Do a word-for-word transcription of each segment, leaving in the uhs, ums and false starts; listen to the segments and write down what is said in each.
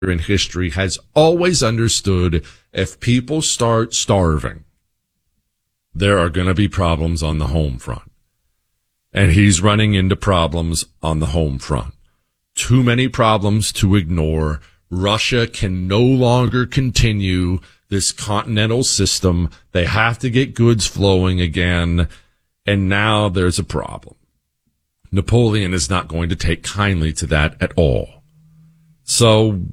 in history has always understood if people start starving, there are going to be problems on the home front. And he's running into problems on the home front. Too many problems to ignore. Russia can no longer continue this continental system. They have to get goods flowing again. And now there's a problem. Napoleon is not going to take kindly to that at all. So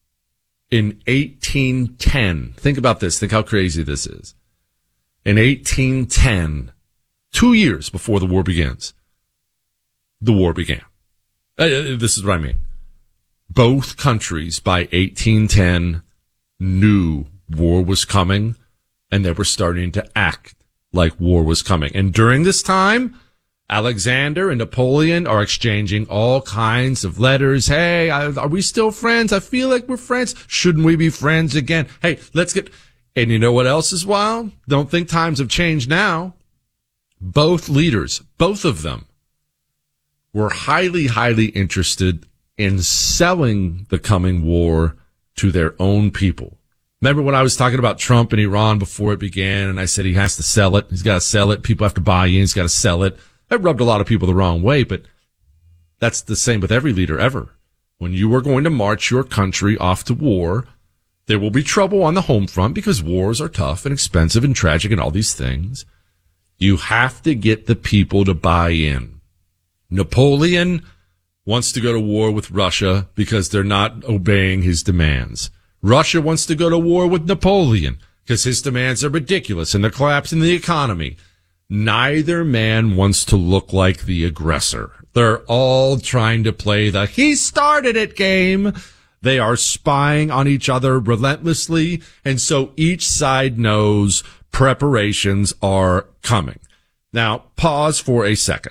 in eighteen ten, think about this. Think how crazy this is. In eighteen ten, two years before the war begins, the war began. Uh, this is what I mean. Both countries by eighteen ten knew war was coming, and they were starting to act like war was coming. And during this time, Alexander and Napoleon are exchanging all kinds of letters. Hey, are we still friends? I feel like we're friends. Shouldn't we be friends again? Hey, let's get... And you know what else is wild? Don't think times have changed now. Both leaders, both of them, were highly, highly interested in selling the coming war to their own people. Remember when I was talking about Trump and Iran before it began, and I said he has to sell it. He's got to sell it. People have to buy in. He's got to sell it. That rubbed a lot of people the wrong way, but that's the same with every leader ever. When you are going to march your country off to war, there will be trouble on the home front because wars are tough and expensive and tragic and all these things. You have to get the people to buy in. Napoleon wants to go to war with Russia because they're not obeying his demands. Russia wants to go to war with Napoleon because his demands are ridiculous and they're collapsing the economy. Neither man wants to look like the aggressor. They're all trying to play the he started it game. They are spying on each other relentlessly, and so each side knows preparations are coming. Now, pause for a second.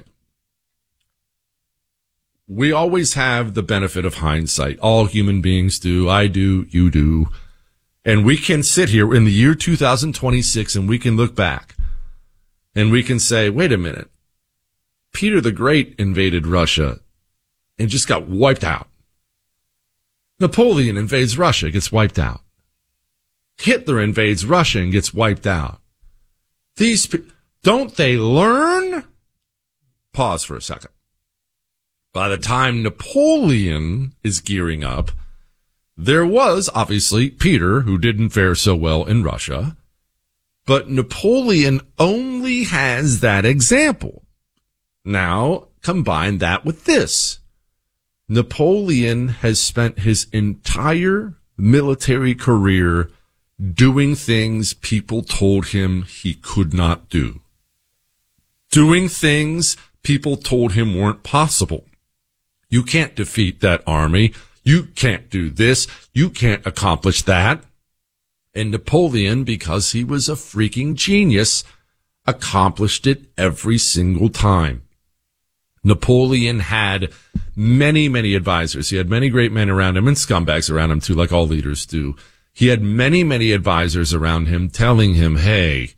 We always have the benefit of hindsight. All human beings do. I do. You do. And we can sit here in the year two thousand twenty-six and we can look back and we can say, wait a minute. Peter the Great invaded Russia and just got wiped out. Napoleon invades Russia, gets wiped out. Hitler invades Russia and gets wiped out. These pe- don't they learn? Pause for a second. By the time Napoleon is gearing up, there was obviously Peter, who didn't fare so well in Russia, but Napoleon only has that example. Now, combine that with this. Napoleon has spent his entire military career doing things people told him he could not do. Doing things people told him weren't possible. You can't defeat that army. You can't do this. You can't accomplish that. And Napoleon, because he was a freaking genius, accomplished it every single time. Napoleon had many, many advisors. He had many great men around him and scumbags around him too, like all leaders do. He had many, many advisors around him telling him, hey,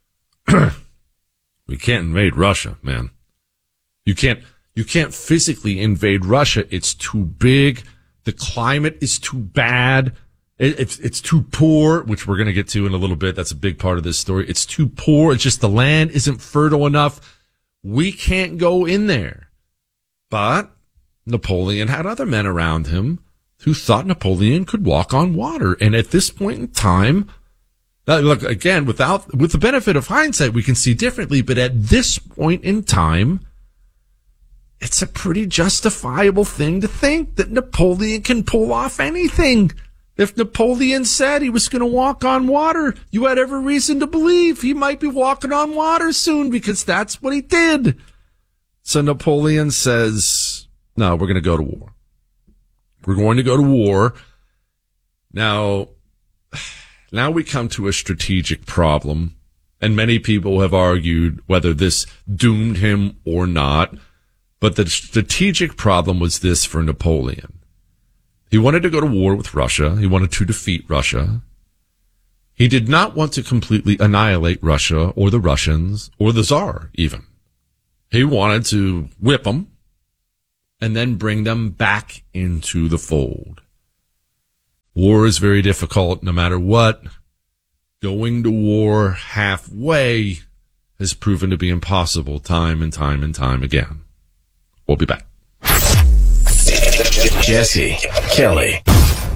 we can't invade Russia, man. You can't, you can't physically invade Russia. It's too big. The climate is too bad. It, it's, it's too poor, which we're going to get to in a little bit. That's a big part of this story. It's too poor. It's just the land isn't fertile enough. We can't go in there. But Napoleon had other men around him who thought Napoleon could walk on water. And at this point in time, look, again, without, with the benefit of hindsight, we can see differently. But at this point in time, it's a pretty justifiable thing to think that Napoleon can pull off anything. If Napoleon said he was going to walk on water, you had every reason to believe he might be walking on water soon because that's what he did. So Napoleon says, no, we're going to go to war. We're going to go to war. Now, now we come to a strategic problem, and many people have argued whether this doomed him or not. But the strategic problem was this for Napoleon. He wanted to go to war with Russia. He wanted to defeat Russia. He did not want to completely annihilate Russia or the Russians or the Tsar even. He wanted to whip them and then bring them back into the fold. War is very difficult no matter what. Going to war halfway has proven to be impossible time and time and time again. We'll be back. Jesse Kelly.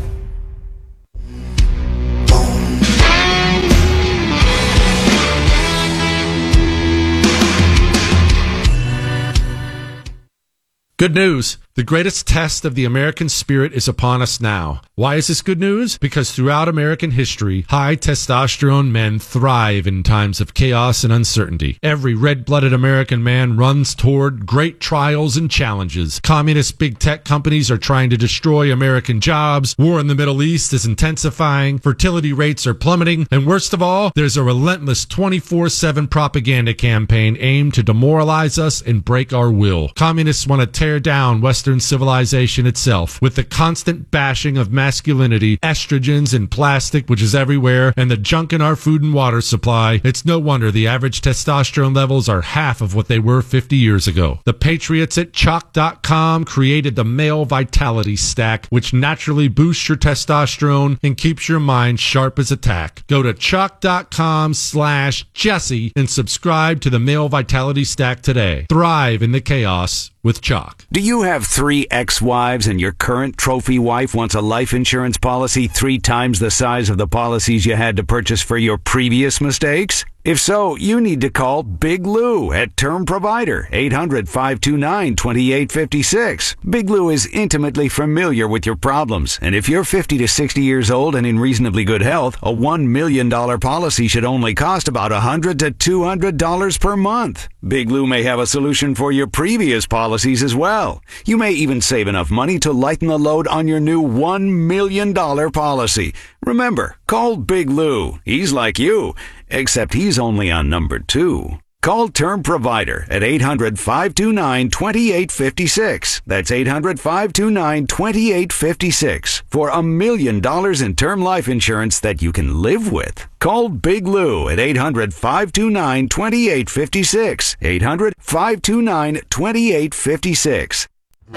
Good news. The greatest test of the American spirit is upon us now. Why is this good news? Because throughout American history, high testosterone men thrive in times of chaos and uncertainty. Every red-blooded American man runs toward great trials and challenges. Communist big tech companies are trying to destroy American jobs. War in the Middle East is intensifying. Fertility rates are plummeting. And worst of all, there's a relentless twenty-four seven propaganda campaign aimed to demoralize us and break our will. Communists want to tear down Western civilization itself with the constant bashing of masculinity, estrogens and plastic, which is everywhere, and the junk in our food and water supply. It's no wonder the average testosterone levels are half of what they were fifty years ago. The patriots at chalk dot com created the Male Vitality Stack, which naturally boosts your testosterone and keeps your mind sharp as a tack. Go to chalk dot com slash Jesse and subscribe to the Male Vitality Stack today. Thrive in the chaos with Chalk. Do you have three ex-wives and your current trophy wife wants a life insurance policy three times the size of the policies you had to purchase for your previous mistakes? If so, you need to call Big Lou at Term Provider, eight hundred, five two nine, two eight five six. Big Lou is intimately familiar with your problems, and if you're fifty to sixty years old and in reasonably good health, a one million dollars policy should only cost about one hundred to two hundred dollars per month. Big Lou may have a solution for your previous policies as well. You may even save enough money to lighten the load on your new one million dollars policy. Remember, call Big Lou. He's like you, except he's only on number two. Call Term Provider at eight hundred, five two nine, two eight five six. That's eight hundred, five two nine, two eight five six for a million dollars in term life insurance that you can live with. Call Big Lou at eight hundred, five two nine, two eight five six. eight hundred, five two nine, two eight five six.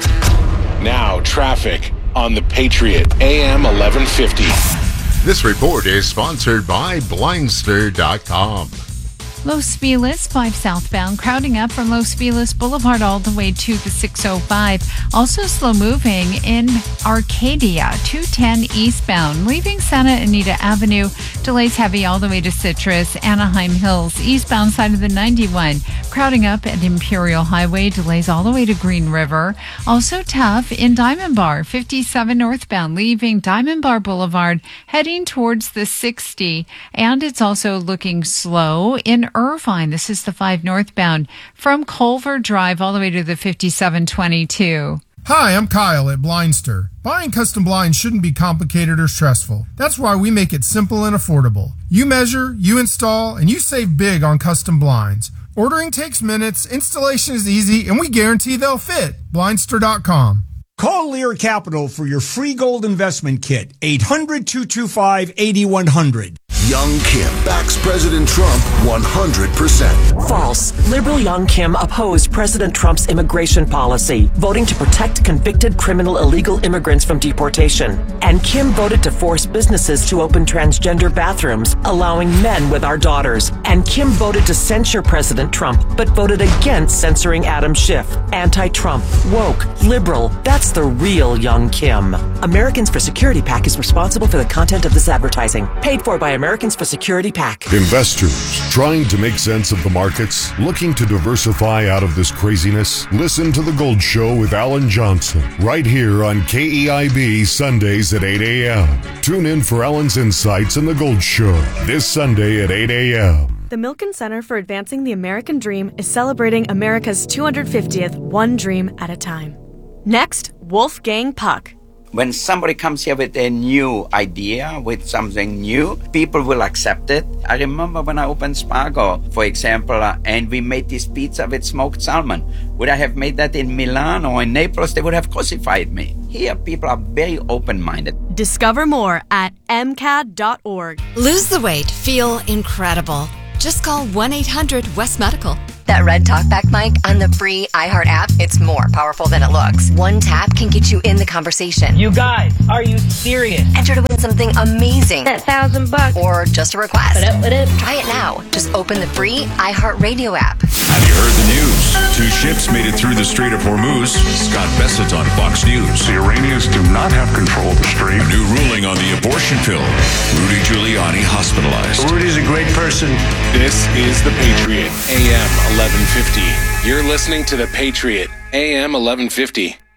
Now traffic on the Patriot A M eleven fifty. This report is sponsored by Blindster dot com. Los Feliz, five southbound, crowding up from Los Feliz Boulevard all the way to the six oh five. Also slow moving in Arcadia, two ten eastbound. Leaving Santa Anita Avenue, delays heavy all the way to Citrus, Anaheim Hills, eastbound side of the ninety-one. Crowding up at Imperial Highway, delays all the way to Green River. Also tough in Diamond Bar, fifty-seven northbound, leaving Diamond Bar Boulevard, heading towards the sixty. And it's also looking slow in Irvine. This is the five northbound from Culver Drive all the way to the fifty-seven twenty-two. Hi, I'm Kyle at Blindster. Buying custom blinds shouldn't be complicated or stressful. That's why we make it simple and affordable. You measure, you install, and you save big on custom blinds. Ordering takes minutes, installation is easy, and we guarantee they'll fit. Blindster dot com. Call Lear Capital for your free gold investment kit. eight hundred, two two five, eight one zero zero. Young Kim backs President Trump one hundred percent. False. Liberal Young Kim opposed President Trump's immigration policy, voting to protect convicted criminal illegal immigrants from deportation. And Kim voted to force businesses to open transgender bathrooms, allowing men with our daughters. And Kim voted to censure President Trump, but voted against censoring Adam Schiff. Anti-Trump, woke, liberal. That's the real Young Kim. Americans for Security PAC is responsible for the content of this advertising. Paid for by Americans for Security PAC. Investors trying to make sense of the markets, looking to diversify out of this craziness? Listen to The Gold Show with Alan Johnson right here on K E I B Sundays at eight a.m. Tune in for Alan's insights in The Gold Show this Sunday at eight a.m. The Milken Center for Advancing the American Dream is celebrating America's two hundred fiftieth One Dream at a Time. Next, Wolfgang Puck. When somebody comes here with a new idea, with something new, people will accept it. I remember when I opened Spago, for example, uh, and we made this pizza with smoked salmon. Would I have made that in Milan or in Naples? They would have crucified me. Here, people are very open-minded. Discover more at M C A D dot org. Lose the weight. Feel incredible. Just call one eight hundred West Medical. That red talkback mic on the free iHeart app, it's more powerful than it looks. One tap can get you in the conversation. You guys, are you serious? Enter to win something amazing. That thousand bucks. Or just a request. What up, what up? Try it now. Just open the free iHeart Radio app. Have you heard the news? Two ships made it through the Strait of Hormuz. Scott Bessett on Fox News. The Iranians do not have control of the strait. A new ruling on the abortion pill. Rudy Giuliani hospitalized. Rudy's a great person. This is The Patriot, A M eleven fifty. You're listening to The Patriot, A M eleven fifty.